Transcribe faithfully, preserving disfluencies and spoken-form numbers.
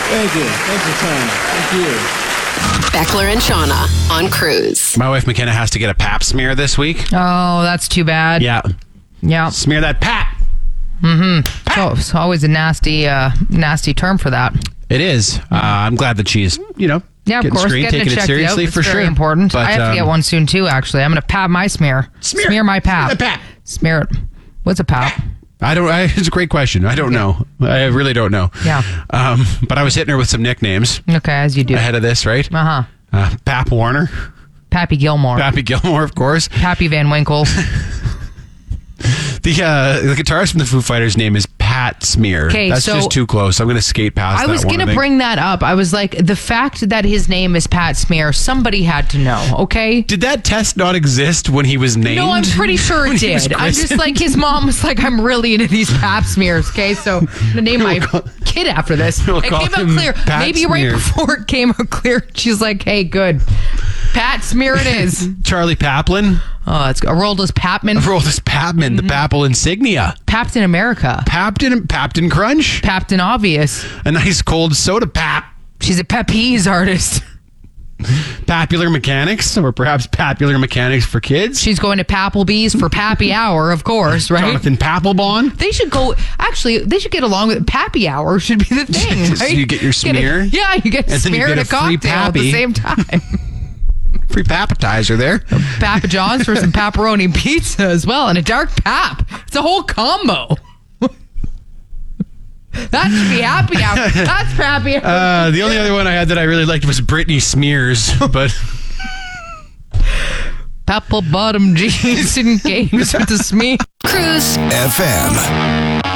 Thank you. Thanks for trying. Thank you. Beckler and Shauna on Cruise. My wife McKenna has to get a pap smear this week. Oh, that's too bad. Yeah. Yeah. Smear that pap. Mm-hmm. So it's always a nasty, uh, nasty term for that. It is. Uh, I'm glad that she's, you know, Yeah, of getting course. screened, Getting taking it it checked seriously out. It's for very sure. important. But, I have to um, get one soon too. Actually, I'm going to pap my smear. Smear. my pap. Smear the pap. Smear it. What's a pap? I don't. I, it's a great question. I don't know. I really don't know. Yeah. Um, but I was hitting her with some nicknames Okay, as you do. ahead of this, right? Uh huh. Uh, Pap Warner, Pappy Gilmore. Pappy Gilmore, of course. Pappy Van Winkle. The uh, the guitarist from the Foo Fighters' name is Pat Smear. 'Kay, That's so- just too close. I'm going to skate past I that was one. going I to think. bring that up. I was like, the fact that his name is Pat Smear, somebody had to know, okay? Did that test not exist when he was named? No, I'm pretty sure When it he was did. I'm just christened? like, his mom was like, I'm really into these pap smears, okay? So I'm going to name my kid after this. We'll It call came out him clear. Pat Maybe Smear. right before it came out clear, she's like, hey, good. Pat Smear it is. Charlie Paplin. Oh, it's Aroldis Papman. Aroldis Papman, the Papal insignia. Papped in America. Papton, Papton Crunch. Papped in Obvious. A nice cold soda pap. She's a Peppies artist. Popular Mechanics, or perhaps Popular Mechanics for Kids. She's going to Papplebee's for Pappy Hour, of course, right? Jonathan Papelbon. They should go. Actually, they should get along with Pappy Hour. Should be the thing. Just Right? you get your a- smear, yeah, you get and then you smeared get a a free cocktail at the Pappy. same time. Free Papatizer there. Papa John's for some pepperoni pizza as well, and a dark pap. It's a whole combo. That should be happy hour. That's happy hour. Uh, the only other one I had that I really liked was Britney Smears, but Apple bottom jeans and games with the smear. Cruise. F M.